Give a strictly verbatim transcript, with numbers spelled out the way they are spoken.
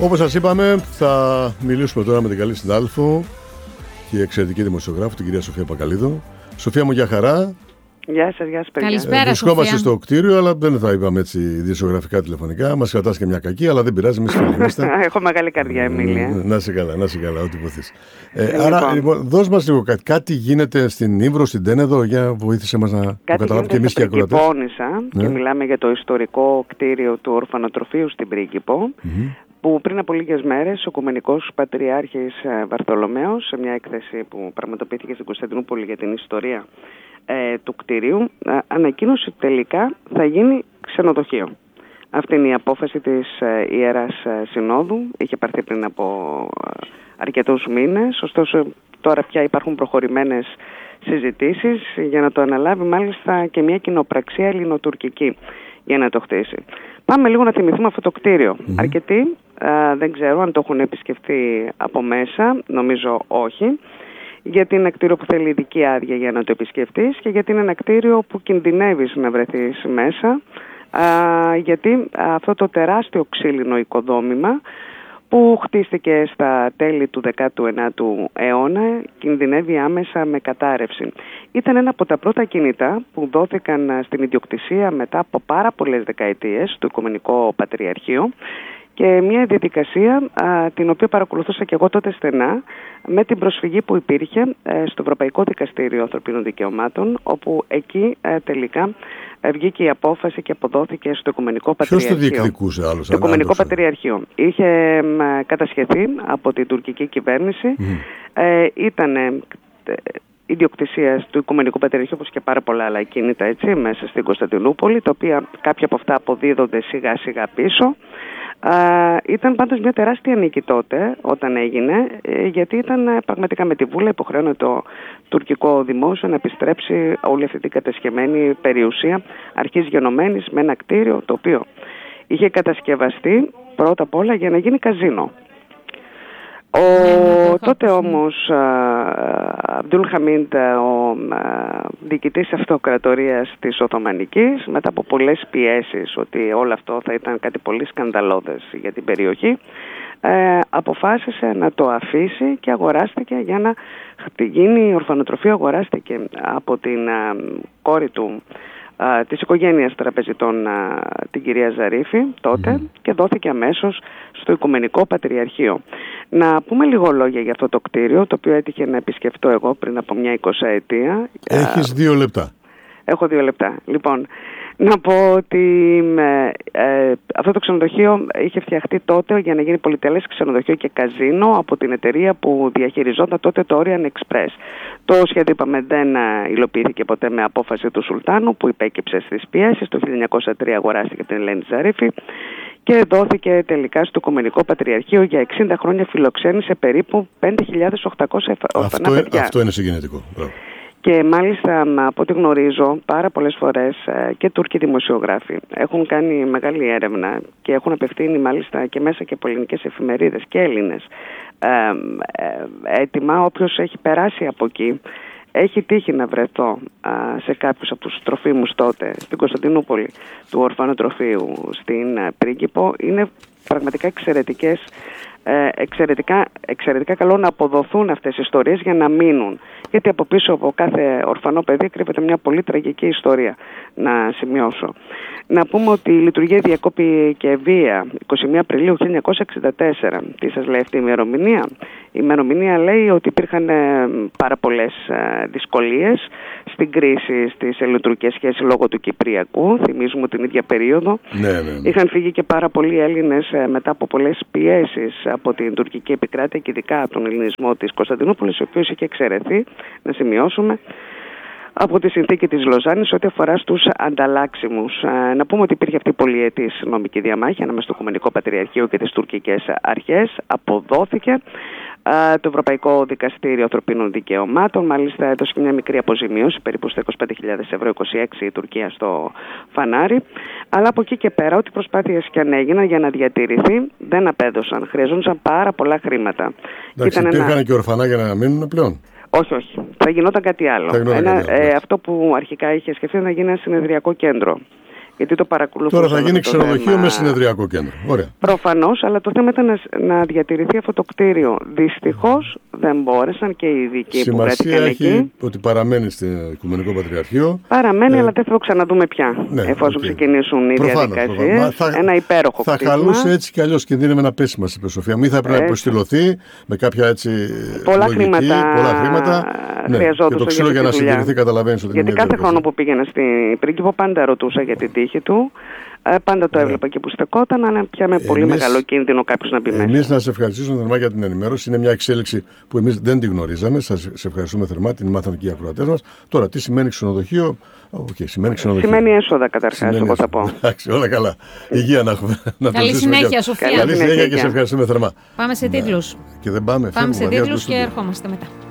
Όπως σας είπαμε, θα μιλήσουμε τώρα με την καλή συνάδελφο και εξαιρετική δημοσιογράφο, την κυρία Σοφία Πακαλίδου. Σοφία μου, για χαρά. Γεια σας, γεια σας παιδιά. Καλησπέρα, ε, Βρισκόμαστε Σοφία. στο κτίριο, αλλά δεν θα είπαμε έτσι δημοσιογραφικά τηλεφωνικά. Μας κρατάς και μια κακή, αλλά δεν πειράζει, εμείς φίλοι είμαστε. Έχω μεγάλη καρδιά, Εμίλια. Να είσαι καλά, να είσαι καλά, ό,τι ποθείς. Ε, άρα, λοιπόν, δώσ' μας λίγο κάτι. Κάτι γίνεται στην Ύβρο, στην Τένεδο, για βοήθησε μας να το καταλάβουμε και εμείς και οι ακροατές. Κάτι γίνεται στην Πρίγκιπόνισσα, ναι. Και μιλάμε για το ιστορικό κτίριο του ορφανοτροφείου στην Πρίγκιπο, mm-hmm. που πριν από λίγες μέρες ο Οικουμενικός Πατριάρχης Βαρθολομαίος, σε μια έκθεση που πραγματοποιήθηκε στην Κωνσταντινούπολη για την ιστορία ε, του κτίριου, ε, ανακοίνωσε ότι τελικά θα γίνει ξενοδοχείο. Αυτή είναι η απόφαση της ε, Ιεράς ε, Συνόδου. Είχε πάρθει πριν από ε, αρκετούς μήνες, ωστόσο τώρα πια υπάρχουν προχωρημένες συζητήσεις για να το αναλάβει μάλιστα και μια κοινοπραξία ελληνοτουρκική για να το χτίσει. Πάμε λίγο να θυμηθούμε αυτό το κτίριο. Mm-hmm. Αρκετοί α, δεν ξέρω αν το έχουν επισκεφτεί από μέσα, νομίζω όχι, γιατί είναι ένα κτίριο που θέλει ειδική άδεια για να το επισκεφτείς και γιατί είναι ένα κτίριο που κινδυνεύεις να βρεθείς μέσα, α, γιατί αυτό το τεράστιο ξύλινο οικοδόμημα που χτίστηκε στα τέλη του δέκατου ενάτου αιώνα κινδυνεύει άμεσα με κατάρρευση. Ήταν ένα από τα πρώτα κινητά που δόθηκαν στην ιδιοκτησία μετά από πάρα πολλές δεκαετίες στο Οικουμενικό Πατριαρχείο και μια διαδικασία α, την οποία παρακολουθούσα και εγώ τότε στενά με την προσφυγή που υπήρχε ε, στο Ευρωπαϊκό Δικαστήριο Ανθρωπίνων Δικαιωμάτων, όπου εκεί ε, τελικά ε, βγήκε η απόφαση και αποδόθηκε στο Οικουμενικό Πατριαρχείο. Ποιος το διεκδικούσε άλλος? Το Οικουμενικό Πατριαρχείο. Είχε ε, κατασχεθεί από την τουρκική κυβέρνηση. Mm. Ε, ήταν ε, ιδιοκτησία του Οικουμενικού Πατριαρχείου, όπως και πάρα πολλά άλλα κίνητα έτσι, μέσα στην Κωνσταντινούπολη, τα οποία κάποια από αυτά αποδίδονται σιγά σιγά πίσω. Uh, ήταν πάντως μια τεράστια νίκη τότε όταν έγινε, γιατί ήταν πραγματικά με τη βούλα υποχρεώνει το τουρκικό δημόσιο να επιστρέψει όλη αυτή την κατασχεμένη περιουσία αρχής γενομένης με ένα κτίριο το οποίο είχε κατασκευαστεί πρώτα απ' όλα για να γίνει καζίνο. Ο yeah, τότε όμως Αμπτούλ Χαμίντ, ο διοικητής αυτοκρατορίας της Οθωμανικής, μετά από πολλές πιέσεις ότι όλο αυτό θα ήταν κάτι πολύ σκανδαλώδες για την περιοχή, ε, αποφάσισε να το αφήσει και αγοράστηκε για να γίνει ορφανοτροφείο, αγοράστηκε από την α, κόρη του Uh, της οικογένειας τραπεζιτών, uh, την κυρία Ζαρίφη τότε, mm. και δόθηκε αμέσως στο Οικουμενικό Πατριαρχείο. Να πούμε λίγο λόγια για αυτό το κτίριο, το οποίο έτυχε να επισκεφτώ εγώ πριν από μια εικοσαετία. Έχεις uh, δύο λεπτά. Έχω δύο λεπτά. Λοιπόν, να πω ότι ε, ε, αυτό το ξενοδοχείο είχε φτιαχτεί τότε για να γίνει πολυτελές ξενοδοχείο και καζίνο από την εταιρεία που διαχειριζόταν τότε το Orient Express. Το σχέδιο, είπαμε, δεν υλοποιήθηκε ποτέ με απόφαση του Σουλτάνου, που υπέκυψε στις πιέσεις. Το χίλια εννιακόσια τρία αγοράστηκε από την Ελένη Ζαρίφη και δόθηκε τελικά στο Οικουμενικό Πατριαρχείο. Για εξήντα χρόνια φιλοξένησε περίπου πέντε χιλιάδες οκτακόσια ορφανά παιδιά. Αυτό είναι συγκινητικό. Και μάλιστα, από ό,τι γνωρίζω, πάρα πολλές φορές και Τούρκοι δημοσιογράφοι έχουν κάνει μεγάλη έρευνα και έχουν απευθύνει μάλιστα και μέσα και από ελληνικές εφημερίδες και Έλληνες ε, ε, έτοιμα. Όποιος έχει περάσει από εκεί έχει τύχει να βρεθώ α, σε κάποιους από τους τροφίμους τότε στην Κωνσταντινούπολη του ορφανοτροφείου στην α, Πρίγκιπο. Είναι πραγματικά εξαιρετικές, ε, εξαιρετικά, εξαιρετικά καλό να αποδοθούν αυτές οι ιστορίες για να μείνουν. Γιατί από πίσω από κάθε ορφανό παιδί κρύβεται μια πολύ τραγική ιστορία, να σημειώσω. Να πούμε ότι η λειτουργία διακόπη και βία εικοστή πρώτη Απριλίου χίλια εννιακόσια εξήντα τέσσερα. Τι σας λέει αυτή η ημερομηνία? Η ημερομηνία λέει ότι υπήρχαν ε, πάρα πολλές ε, δυσκολίες στην κρίση στις ελληνοτουρκικές σχέσεις λόγω του Κυπριακού. Θυμίζουμε την ίδια περίοδο. Ναι, ναι, ναι. Είχαν φύγει και πάρα πολλοί Έλληνες ε, μετά από πολλές πιέσεις από την τουρκική επικράτεια και ειδικά τον ελληνισμό της Κωνσταντινούπολης, ο οποίος είχε εξαιρεθεί, να σημειώσουμε, από τη συνθήκη της Λοζάνης ό,τι αφορά στους ανταλλάξιμους. Ε, να πούμε ότι υπήρχε αυτή η πολυετής νομική διαμάχη ανάμεσα στο Οικουμενικό Πατριαρχείο και τις τουρκικές αρχές. Αποδόθηκε ε, το Ευρωπαϊκό Δικαστήριο Ανθρωπίνων Δικαιωμάτων. Μάλιστα έδωσε και μια μικρή αποζημίωση, περίπου στα είκοσι πέντε χιλιάδες ευρώ, είκοσι έξι η Τουρκία στο φανάρι. Αλλά από εκεί και πέρα, ό,τι προσπάθειες και αν έγιναν για να διατηρηθεί, δεν απέδωσαν. Χρειαζόντουσαν πάρα πολλά χρήματα. Εντάξει, υπήρχαν ένα... και ορφανά για να μείνουν πλέον. Όχι, όχι. Θα γινόταν κάτι άλλο. Ένα, κάτι άλλο. Ε, αυτό που αρχικά είχε σκεφτεί να γίνει ένα συνεδριακό κέντρο γιατί το παρακολουθούσα. Τώρα θα γίνει ξενοδοχείο θέμα... με συνεδριακό κέντρο. Ωραία. Προφανώς, αλλά το θέμα ήταν να, να διατηρηθεί αυτό το κτίριο. Δυστυχώς δεν μπόρεσαν και οι ειδικοί που βρέθηκαν εκεί. Σημασία έχει ότι παραμένει στο Οικουμενικό Πατριαρχείο. Παραμένει, ε... αλλά δεν θα το ξαναδούμε πια. Ναι, εφόσον okay. ξεκινήσουν οι διαδικασίες. Ένα υπέροχο θα κτίσμα. Θα χαλούσε έτσι κι αλλιώς, κινδύνευε να πέσει, μας είπε η Σοφία. Μην θα έπρεπε να υποστηλωθεί με κάποια έτσι. Πολλά λογική, χρήματα, πολλά χρήματα. Ναι, χρειαζόντουσαν. Και το ξύλο για, για να συντηρηθεί, καταλαβαίνεις ότι. Γιατί κάθε χρόνο που πήγαινα στην Πρίγκιπο πάντα ρωτούσα για την τύχη του. Πάντα το έβλεπα και που στεκόταν, αλλά πια με πολύ εμείς, μεγάλο κίνδυνο κάποιος να μπει μέσα. Εμείς να σε ευχαριστήσουμε θερμά για την ενημέρωση. Είναι μια εξέλιξη που εμείς δεν τη γνωρίζαμε. Σας σε ευχαριστούμε θερμά, την μάθανε και οι ακροατές μας. Τώρα, τι σημαίνει ξενοδοχείο? Okay, σημαίνει ξενοδοχείο. Σημαίνει έσοδα καταρχάς, εγώ θα πω. Εντάξει, όλα καλά. Υγεία να έχουμε. Καλή συνέχεια, Σοφία. Καλή συνέχεια και σε ευχαριστούμε θερμά. Πάμε σε τίτλους. Και δεν πάμε. Πάμε σε τίτλους και ερχόμαστε μετά.